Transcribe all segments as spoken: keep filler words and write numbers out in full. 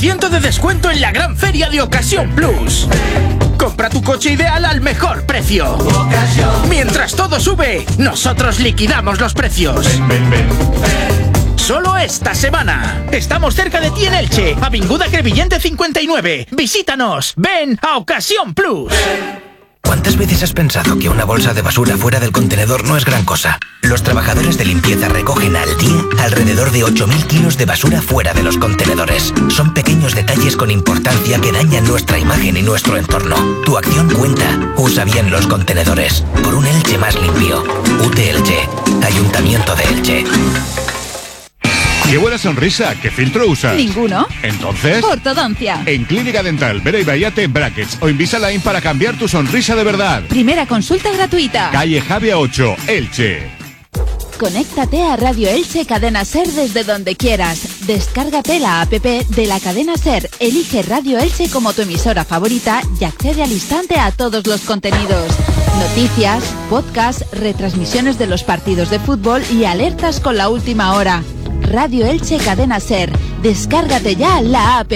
ciento de descuento en la gran feria de Ocasión Plus. Compra tu coche ideal al mejor precio. Mientras todo sube, nosotros liquidamos los precios. Ven, ven, ven, ven. Solo esta semana. Estamos cerca de ti en Elche, Avinguda Crevillente cincuenta y nueve. Visítanos. Ven a Ocasión Plus. ¿Cuántas veces has pensado que una bolsa de basura fuera del contenedor no es gran cosa? Los trabajadores de limpieza recogen al día alrededor de ocho mil kilos de basura fuera de los contenedores. Son pequeños detalles con importancia que dañan nuestra imagen y nuestro entorno. Tu acción cuenta. Usa bien los contenedores. Por un Elche más limpio. U T E Elche. Ayuntamiento de Elche. ¡Qué buena sonrisa! ¿Qué filtro usas? Ninguno. ¿Entonces? Ortodoncia. En Clínica Dental Vera y Bayate Brackets o Invisalign para cambiar tu sonrisa de verdad. Primera consulta gratuita. Calle Javia ocho, Elche. Conéctate a Radio Elche Cadena Ser desde donde quieras. Descárgate la app de la cadena Ser, elige Radio Elche como tu emisora favorita y accede al instante a todos los contenidos. Noticias, podcasts, retransmisiones de los partidos de fútbol y alertas con la última hora. Radio Elche Cadena Ser. Descárgate ya la app.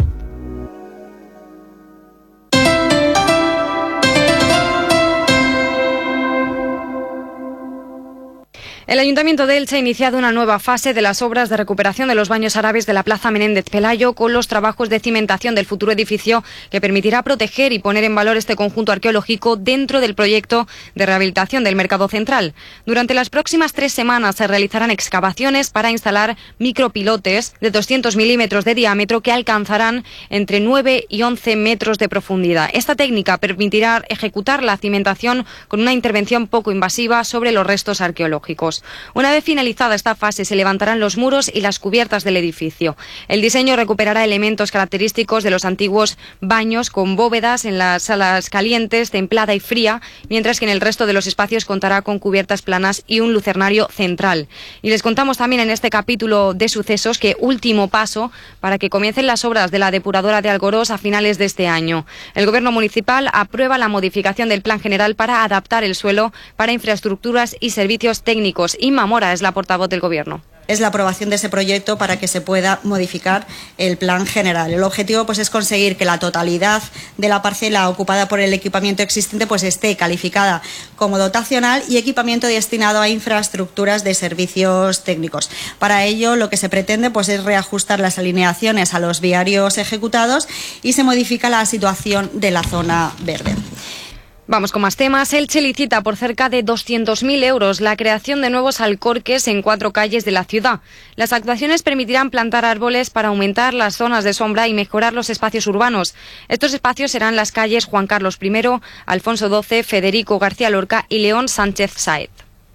El Ayuntamiento de Elche ha iniciado una nueva fase de las obras de recuperación de los baños árabes de la Plaza Menéndez Pelayo con los trabajos de cimentación del futuro edificio que permitirá proteger y poner en valor este conjunto arqueológico dentro del proyecto de rehabilitación del Mercado Central. Durante las próximas tres semanas se realizarán excavaciones para instalar micropilotes de doscientos milímetros de diámetro que alcanzarán entre nueve y once metros de profundidad. Esta técnica permitirá ejecutar la cimentación con una intervención poco invasiva sobre los restos arqueológicos. Una vez finalizada esta fase, se levantarán los muros y las cubiertas del edificio. El diseño recuperará elementos característicos de los antiguos baños con bóvedas en las salas calientes, templada y fría, mientras que en el resto de los espacios contará con cubiertas planas y un lucernario central. Y les contamos también en este capítulo de sucesos que último paso para que comiencen las obras de la depuradora de Algorós a finales de este año. El Gobierno municipal aprueba la modificación del Plan General para adaptar el suelo para infraestructuras y servicios técnicos. Inma Mora es la portavoz del Gobierno. Es la aprobación de ese proyecto para que se pueda modificar el plan general. El objetivo pues, es conseguir que la totalidad de la parcela ocupada por el equipamiento existente pues, esté calificada como dotacional y equipamiento destinado a infraestructuras de servicios técnicos. Para ello, lo que se pretende pues, es reajustar las alineaciones a los viarios ejecutados y se modifica la situación de la zona verde. Vamos con más temas. Elche licita por cerca de doscientos mil euros la creación de nuevos alcorques en cuatro calles de la ciudad. Las actuaciones permitirán plantar árboles para aumentar las zonas de sombra y mejorar los espacios urbanos. Estos espacios serán las calles Juan Carlos primero, Alfonso doce, Federico García Lorca y León Sánchez Sáez.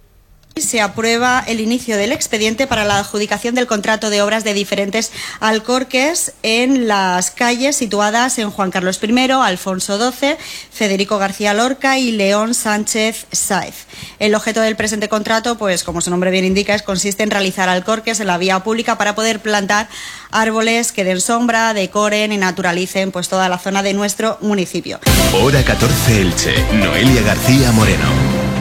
Se aprueba el inicio del expediente para la adjudicación del contrato de obras de diferentes alcorques en las calles situadas en Juan Carlos primero, Alfonso doce, Federico García Lorca y León Sánchez Sáez. El objeto del presente contrato, pues como su nombre bien indica, es, consiste en realizar alcorques en la vía pública para poder plantar árboles que den sombra, decoren y naturalicen pues toda la zona de nuestro municipio. Hora catorce Elche, Noelia García Moreno.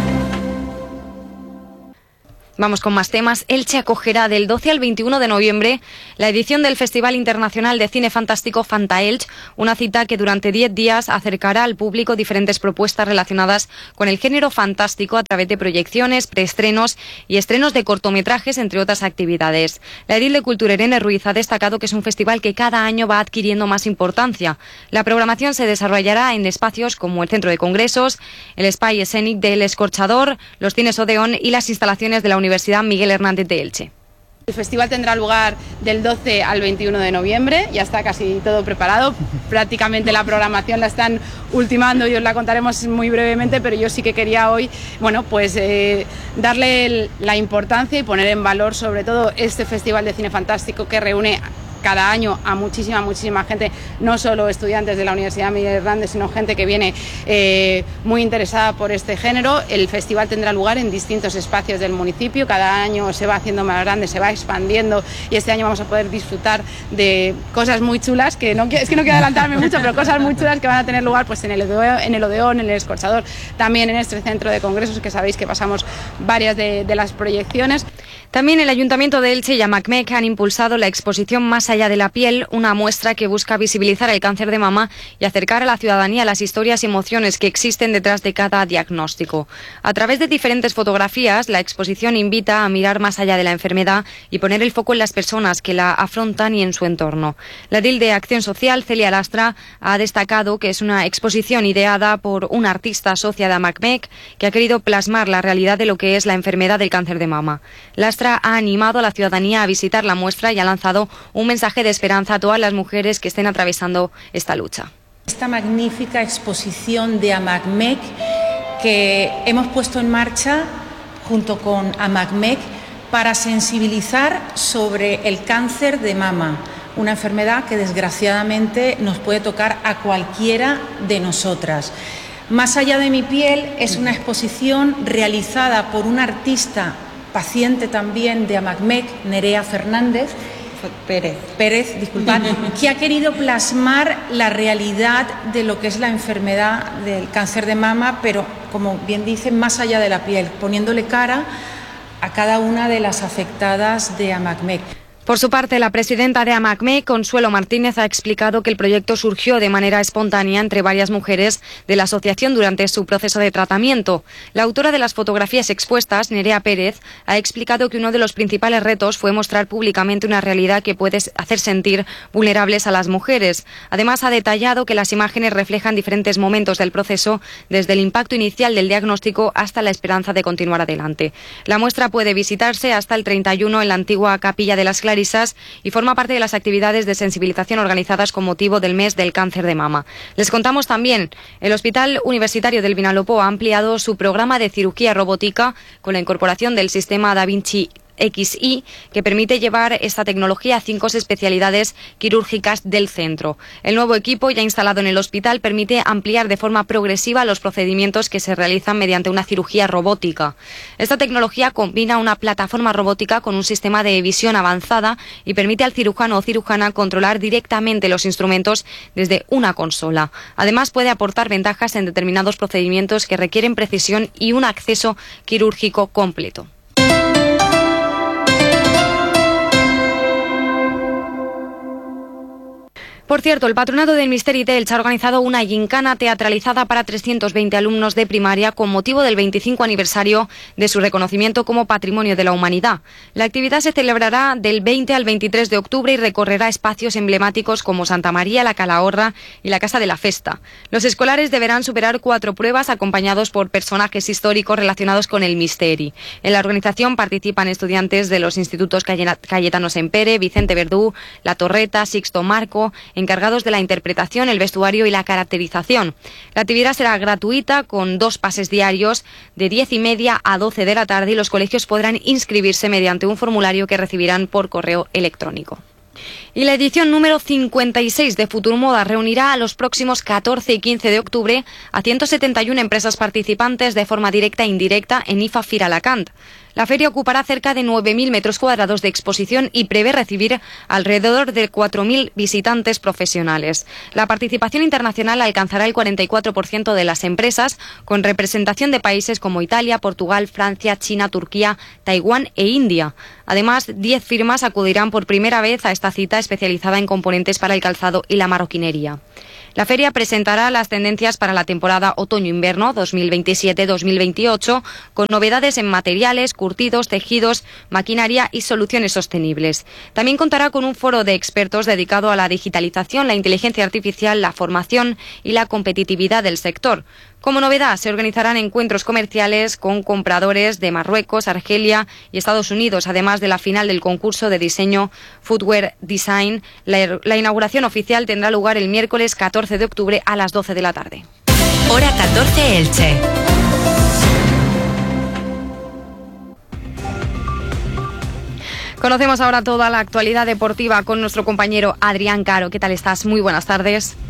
Vamos con más temas. Elche acogerá del doce al veintiuno de noviembre la edición del Festival Internacional de Cine Fantástico Fantaelch, una cita que durante diez días acercará al público diferentes propuestas relacionadas con el género fantástico a través de proyecciones, preestrenos y estrenos de cortometrajes, entre otras actividades. La edil de Cultura, Irene Ruiz, ha destacado que es un festival que cada año va adquiriendo más importancia. La programación se desarrollará en espacios como el Centro de Congresos, el Espai Escénic del Escorchador, los Cines Odeón y las instalaciones de la Universidad Universidad Miguel Hernández de Elche. El festival tendrá lugar del doce al veintiuno de noviembre, ya está casi todo preparado, prácticamente la programación la están ultimando y os la contaremos muy brevemente, pero yo sí que quería hoy, bueno, pues eh, darle el, la importancia y poner en valor sobre todo este Festival de Cine Fantástico que reúne cada año a muchísima, muchísima gente, no solo estudiantes de la Universidad Miguel Hernández, sino gente que viene eh, muy interesada por este género. El festival tendrá lugar en distintos espacios del municipio, cada año se va haciendo más grande, se va expandiendo y este año vamos a poder disfrutar de cosas muy chulas, que no, es que no quiero adelantarme mucho, pero cosas muy chulas que van a tener lugar pues, en, el Odeón, en el Odeón, en el Escorchador, también en este centro de congresos, que sabéis que pasamos varias de, de las proyecciones. También el Ayuntamiento de Elche y AMACMEC han impulsado la exposición Más allá de la piel, una muestra que busca visibilizar el cáncer de mama y acercar a la ciudadanía las historias y emociones que existen detrás de cada diagnóstico. A través de diferentes fotografías, la exposición invita a mirar más allá de la enfermedad y poner el foco en las personas que la afrontan y en su entorno. La edil de Acción Social, Celia Lastra, ha destacado que es una exposición ideada por una artista socia de AMACMEC que ha querido plasmar la realidad de lo que es la enfermedad del cáncer de mama. Lastra ha animado a la ciudadanía a visitar la muestra y ha lanzado un mensaje de esperanza a todas las mujeres que estén atravesando esta lucha. Esta magnífica exposición de AMACMEC que hemos puesto en marcha junto con AMACMEC para sensibilizar sobre el cáncer de mama, una enfermedad que desgraciadamente nos puede tocar a cualquiera de nosotras. Más allá de mi piel es una exposición realizada por una artista paciente también de AMACMEC, Nerea Fernández, Pérez, Pérez disculpad, que ha querido plasmar la realidad de lo que es la enfermedad del cáncer de mama, pero como bien dice, más allá de la piel, poniéndole cara a cada una de las afectadas de AMACMEC. Por su parte, la presidenta de AMACMEC, Consuelo Martínez, ha explicado que el proyecto surgió de manera espontánea entre varias mujeres de la asociación durante su proceso de tratamiento. La autora de las fotografías expuestas, Nerea Pérez, ha explicado que uno de los principales retos fue mostrar públicamente una realidad que puede hacer sentir vulnerables a las mujeres. Además, ha detallado que las imágenes reflejan diferentes momentos del proceso, desde el impacto inicial del diagnóstico hasta la esperanza de continuar adelante. La muestra puede visitarse hasta el treinta y uno en la antigua Capilla de las Clarisas y forma parte de las actividades de sensibilización organizadas con motivo del mes del cáncer de mama. Les contamos también, el Hospital Universitario del Vinalopó ha ampliado su programa de cirugía robótica con la incorporación del sistema Da Vinci X I, que permite llevar esta tecnología a cinco especialidades quirúrgicas del centro. El nuevo equipo ya instalado en el hospital permite ampliar de forma progresiva los procedimientos que se realizan mediante una cirugía robótica. Esta tecnología combina una plataforma robótica con un sistema de visión avanzada y permite al cirujano o cirujana controlar directamente los instrumentos desde una consola. Además, puede aportar ventajas en determinados procedimientos que requieren precisión y un acceso quirúrgico completo. Por cierto, el Patronato del Misteri de Elche ha organizado una gincana teatralizada para trescientos veinte alumnos de primaria con motivo del veinticinco aniversario de su reconocimiento como Patrimonio de la Humanidad. La actividad se celebrará del veinte al veintitrés de octubre y recorrerá espacios emblemáticos como Santa María, la Calahorra y la Casa de la Festa. Los escolares deberán superar cuatro pruebas acompañados por personajes históricos relacionados con el Misteri. En la organización participan estudiantes de los institutos Cayetano Sempere, Vicente Verdú, La Torreta, Sixto Marco, encargados de la interpretación, el vestuario y la caracterización. La actividad será gratuita con dos pases diarios de diez y media a doce de la tarde y los colegios podrán inscribirse mediante un formulario que recibirán por correo electrónico. Y la edición número cincuenta y seis de Futurmoda reunirá a los próximos catorce y quince de octubre a ciento setenta y una empresas participantes de forma directa e indirecta en I F A Fir Alacant. La feria ocupará cerca de nueve mil metros cuadrados de exposición y prevé recibir alrededor de cuatro mil visitantes profesionales. La participación internacional alcanzará el cuarenta y cuatro por ciento de las empresas, con representación de países como Italia, Portugal, Francia, China, Turquía, Taiwán e India. Además, diez firmas acudirán por primera vez a esta cita especializada en componentes para el calzado y la marroquinería. La feria presentará las tendencias para la temporada otoño-invierno dos mil veintisiete dos mil veintiocho, con novedades en materiales, curtidos, tejidos, maquinaria y soluciones sostenibles. También contará con un foro de expertos dedicado a la digitalización, la inteligencia artificial, la formación y la competitividad del sector. Como novedad, se organizarán encuentros comerciales con compradores de Marruecos, Argelia y Estados Unidos, además de la final del concurso de diseño Footwear Design. La, la inauguración oficial tendrá lugar el miércoles catorce de octubre a las doce de la tarde. Hora catorce Elche. Conocemos ahora toda la actualidad deportiva con nuestro compañero Adrián Caro. ¿Qué tal estás? Muy buenas tardes.